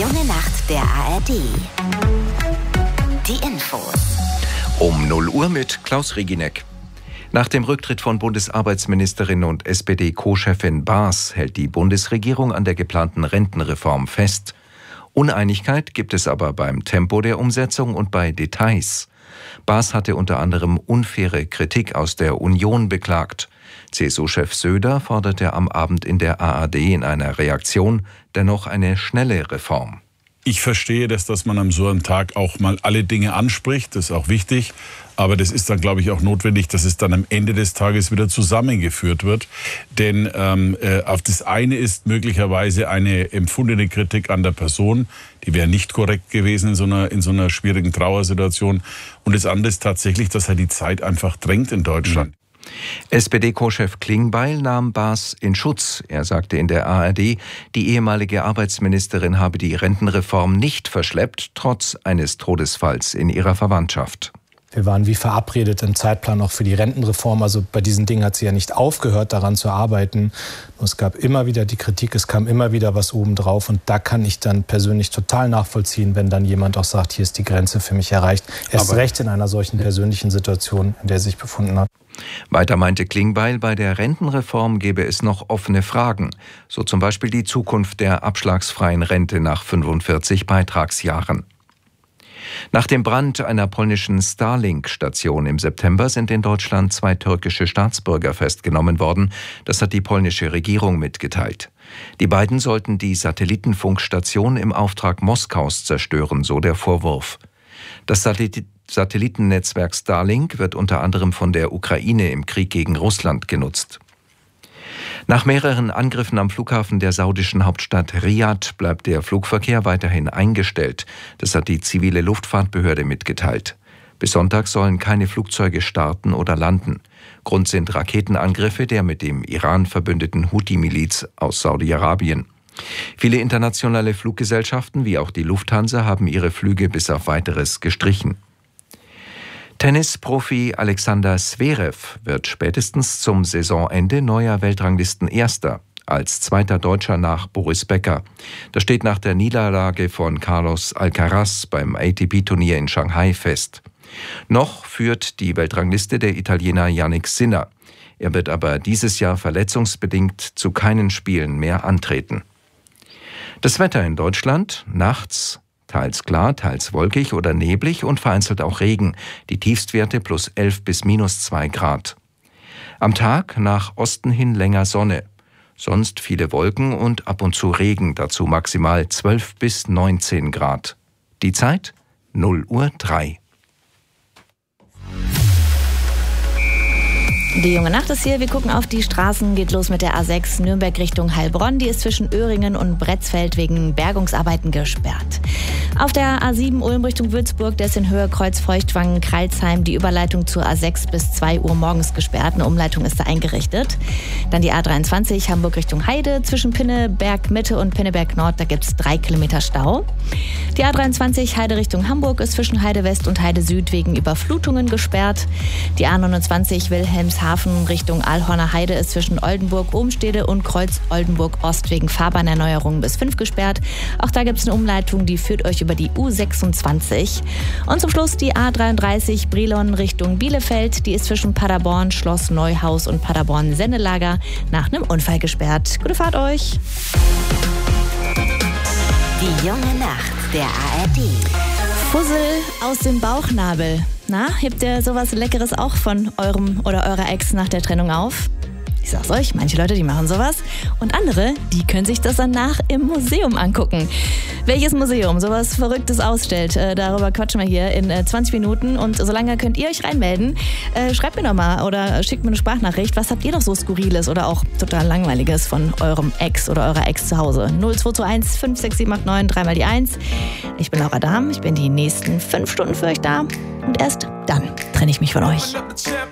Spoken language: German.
junge Nacht der ARD. Die Infos. Um 0 Uhr mit Klaus Regineck. Nach dem Rücktritt von Bundesarbeitsministerin und SPD-Co-Chefin Baas hält die Bundesregierung an der geplanten Rentenreform fest. Uneinigkeit gibt es aber beim Tempo der Umsetzung und bei Details. Baas hatte unter anderem unfaire Kritik aus der Union beklagt. CSU-Chef Söder forderte am Abend in der ARD in einer Reaktion dennoch eine schnelle Reform. Ich verstehe, dass man am so einem Tag auch mal alle Dinge anspricht, das ist auch wichtig. Aber das ist dann, glaube ich, auch notwendig, dass es dann am Ende des Tages wieder zusammengeführt wird. Denn auf das eine ist möglicherweise eine empfundene Kritik an der Person, die wäre nicht korrekt gewesen in so einer schwierigen Trauersituation. Und das andere ist tatsächlich, dass halt die Zeit einfach drängt in Deutschland. SPD-Co-Chef Klingbeil nahm Baas in Schutz. Er sagte in der ARD, die ehemalige Arbeitsministerin habe die Rentenreform nicht verschleppt, trotz eines Todesfalls in ihrer Verwandtschaft. Wir waren wie verabredet im Zeitplan auch für die Rentenreform. Also bei diesen Dingen hat sie ja nicht aufgehört, daran zu arbeiten. Es gab immer wieder die Kritik, es kam immer wieder was obendrauf. Und da kann ich dann persönlich total nachvollziehen, wenn dann jemand auch sagt, hier ist die Grenze für mich erreicht. Erst recht in einer solchen persönlichen Situation, in der sie sich befunden hat. Weiter meinte Klingbeil, bei der Rentenreform gäbe es noch offene Fragen. So zum Beispiel die Zukunft der abschlagsfreien Rente nach 45 Beitragsjahren. Nach dem Brand einer polnischen Starlink-Station im September sind in Deutschland 2 türkische Staatsbürger festgenommen worden. Das hat die polnische Regierung mitgeteilt. Die beiden sollten die Satellitenfunkstation im Auftrag Moskaus zerstören, so der Vorwurf. Das Satellitennetzwerk Starlink wird unter anderem von der Ukraine im Krieg gegen Russland genutzt. Nach mehreren Angriffen am Flughafen der saudischen Hauptstadt Riad bleibt der Flugverkehr weiterhin eingestellt. Das hat die zivile Luftfahrtbehörde mitgeteilt. Bis Sonntag sollen keine Flugzeuge starten oder landen. Grund sind Raketenangriffe der mit dem Iran verbündeten Houthi-Miliz aus Saudi-Arabien. Viele internationale Fluggesellschaften wie auch die Lufthansa haben ihre Flüge bis auf Weiteres gestrichen. Tennisprofi Alexander Zverev wird spätestens zum Saisonende neuer Weltranglisten-Erster, als zweiter Deutscher nach Boris Becker. Das steht nach der Niederlage von Carlos Alcaraz beim ATP-Turnier in Shanghai fest. Noch führt die Weltrangliste der Italiener Jannik Sinner. Er wird aber dieses Jahr verletzungsbedingt zu keinen Spielen mehr antreten. Das Wetter in Deutschland: nachts teils klar, teils wolkig oder neblig und vereinzelt auch Regen. Die Tiefstwerte +11 bis -2 Grad. Am Tag nach Osten hin länger Sonne. Sonst viele Wolken und ab und zu Regen, dazu maximal 12 bis 19 Grad. Die Zeit 0:03 Uhr. Die junge Nacht ist hier, wir gucken auf die Straßen, geht los mit der A6 Nürnberg Richtung Heilbronn. Die ist zwischen Öhringen und Bretzfeld wegen Bergungsarbeiten gesperrt. Auf der A7 Ulm Richtung Würzburg, der ist in Höhe Kreuz-Feuchtwangen-Kreilsheim, die Überleitung zur A6 bis 2 Uhr morgens gesperrt. Eine Umleitung ist da eingerichtet. Dann die A23 Hamburg Richtung Heide, zwischen Pinneberg Mitte und Pinneberg Nord, da gibt es 3 Kilometer Stau. Die A23 Heide Richtung Hamburg ist zwischen Heide West und Heide Süd wegen Überflutungen gesperrt. Die A29 Wilhelmshaven Richtung Alhorner Heide ist zwischen Oldenburg-Obenstede und Kreuz-Oldenburg-Ost wegen Fahrbahnerneuerungen bis 5 gesperrt. Auch da gibt es eine Umleitung, die führt euch über die U26. Und zum Schluss die A33 Brilon Richtung Bielefeld. Die ist zwischen Paderborn, Schloss Neuhaus und Paderborn Sennelager nach einem Unfall gesperrt. Gute Fahrt euch! Die junge Nacht der ARD. Fussel aus dem Bauchnabel. Na, hebt ihr sowas Leckeres auch von eurem oder eurer Ex nach der Trennung auf? Ich sag's euch, manche Leute, die machen sowas. Und andere, die können sich das danach im Museum angucken. Welches Museum sowas Verrücktes ausstellt, darüber quatschen wir hier in 20 Minuten. Und solange könnt ihr euch reinmelden. Schreibt mir doch mal oder schickt mir eine Sprachnachricht. Was habt ihr noch so Skurriles oder auch total Langweiliges von eurem Ex oder eurer Ex zu Hause? 0221 56789 3 die 1. Ich bin Laura Dahm. Ich bin die nächsten 5 Stunden für euch da. Und erst dann trenne ich mich von euch.